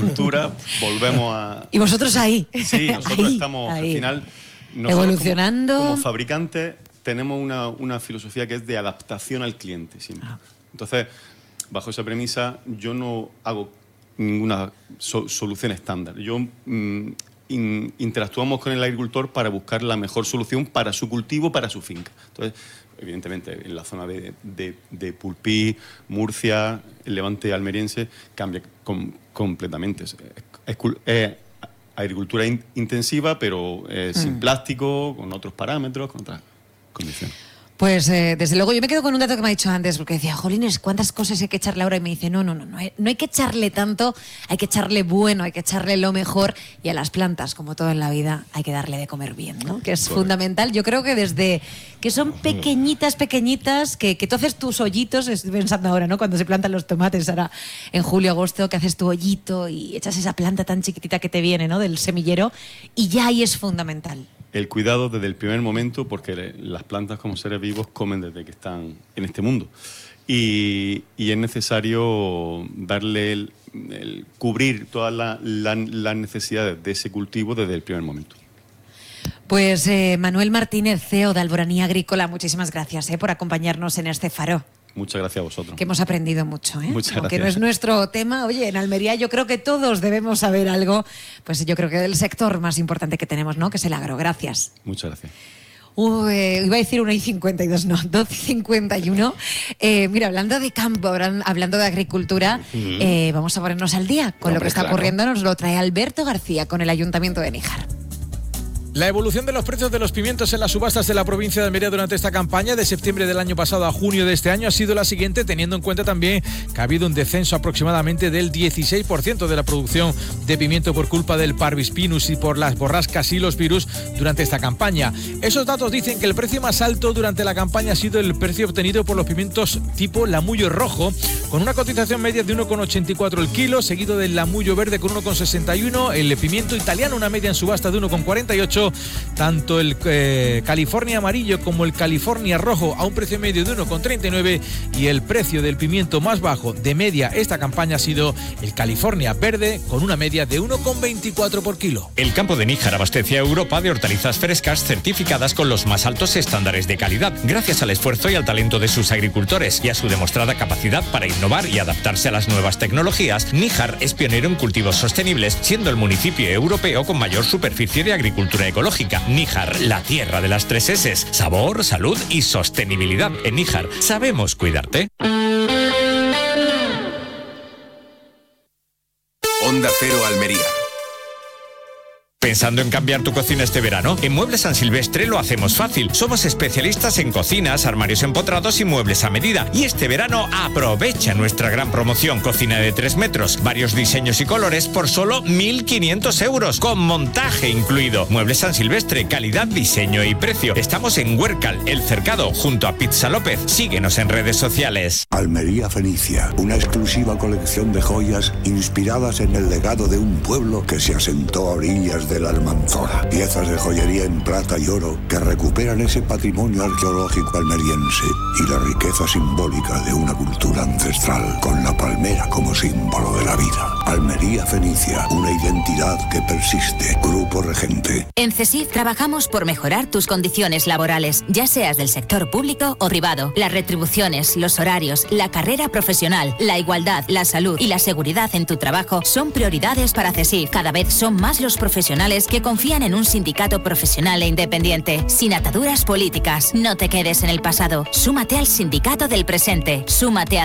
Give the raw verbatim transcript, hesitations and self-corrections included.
agricultura, volvemos a... Y vosotros ahí. Sí, nosotros ahí, estamos, ahí. al final... Nosotros evolucionando. Como, como fabricantes tenemos una, una filosofía que es de adaptación al cliente siempre. Ah. Entonces, bajo esa premisa, yo no hago ninguna so, solución estándar. Yo mm, in, interactuamos con el agricultor para buscar la mejor solución para su cultivo, para su finca. Entonces, evidentemente, en la zona de, de, de Pulpí, Murcia, el Levante almeriense, cambia com, completamente. Es, es, es agricultura in, intensiva, pero eh, mm. sin plástico, con otros parámetros, con otras condiciones. Pues eh, desde luego, yo me quedo con un dato que me ha dicho antes, porque decía, jolines, ¿cuántas cosas hay que echarle ahora? Y me dice, no, no, no, no hay, no hay que echarle tanto, hay que echarle bueno, hay que echarle lo mejor, y a las plantas, como todo en la vida, hay que darle de comer bien, ¿no? Que es Correcto. Fundamental. Yo creo que desde que son pequeñitas, pequeñitas, que, que tú haces tus hoyitos, estoy pensando ahora, ¿no? Cuando se plantan los tomates, ahora en julio, agosto, que haces tu hoyito y echas esa planta tan chiquitita que te viene, ¿no? Del semillero, y ya ahí es fundamental. El cuidado desde el primer momento, porque las plantas como seres vivos comen desde que están en este mundo. Y, y es necesario darle el, el cubrir todas la, la, las necesidades de ese cultivo desde el primer momento. Pues eh, Manuel Martínez, C E O de Alboranía Agrícola, muchísimas gracias eh, por acompañarnos en este faro. Muchas gracias a vosotros. Que hemos aprendido mucho, ¿eh? Muchas Aunque gracias. no es nuestro tema, oye, en Almería yo creo que todos debemos saber algo, pues yo creo que del sector más importante que tenemos, ¿no? Que es el agro. Gracias. Muchas gracias. Uh, eh, iba a decir una y cincuenta y dos, no, doce y cincuenta y uno. Eh, mira, hablando de campo, hablando de agricultura, uh-huh. eh, vamos a ponernos al día con Hombre, lo que está claro. ocurriendo. Nos lo trae Alberto García con el Ayuntamiento de Níjar. La evolución de los precios de los pimientos en las subastas de la provincia de Almería durante esta campaña de septiembre del año pasado a junio de este año ha sido la siguiente, teniendo en cuenta también que ha habido un descenso aproximadamente del dieciséis por ciento de la producción de pimiento por culpa del parvispinus y por las borrascas y los virus durante esta campaña. Esos datos dicen que el precio más alto durante la campaña ha sido el precio obtenido por los pimientos tipo lamullo rojo, con una cotización media de uno coma ochenta y cuatro el kilo, seguido del lamullo verde con uno coma sesenta y uno, el pimiento italiano una media en subasta de uno coma cuarenta y ocho, tanto el eh, California amarillo como el California rojo a un precio medio de uno coma treinta y nueve, y el precio del pimiento más bajo de media esta campaña ha sido el California verde con una media de uno coma veinticuatro por kilo. El campo de Níjar abastece a Europa de hortalizas frescas certificadas con los más altos estándares de calidad, gracias al esfuerzo y al talento de sus agricultores y a su demostrada capacidad para innovar y adaptarse a las nuevas tecnologías. Níjar es pionero en cultivos sostenibles, siendo el municipio europeo con mayor superficie de agricultura ecológica. Níjar, la tierra de las tres eses: sabor, salud y sostenibilidad. En Níjar sabemos cuidarte. Onda Cero Almería. ¿Pensando en cambiar tu cocina este verano? En Muebles San Silvestre lo hacemos fácil. Somos especialistas en cocinas, armarios empotrados y muebles a medida. Y este verano aprovecha nuestra gran promoción. Cocina de tres metros, varios diseños y colores por solo mil quinientos euros, con montaje incluido. Muebles San Silvestre, calidad, diseño y precio. Estamos en Huércal, El Cercado, junto a Pizza López. Síguenos en redes sociales. Almería Fenicia, una exclusiva colección de joyas inspiradas en el legado de un pueblo que se asentó a orillas de la Almanzora. Piezas de joyería en plata y oro que recuperan ese patrimonio arqueológico almeriense y la riqueza simbólica de una cultura ancestral, con la palmera como símbolo de la vida. Almería Fenicia, una identidad que persiste. Grupo Regente. En CESIF trabajamos por mejorar tus condiciones laborales, ya seas del sector público o privado. Las retribuciones, los horarios, la carrera profesional, la igualdad, la salud y la seguridad en tu trabajo son prioridades para CESIF. Cada vez son más los profesionales que confían en un sindicato profesional e independiente, sin ataduras políticas. No te quedes en el pasado. Súmate al sindicato del presente. Súmate a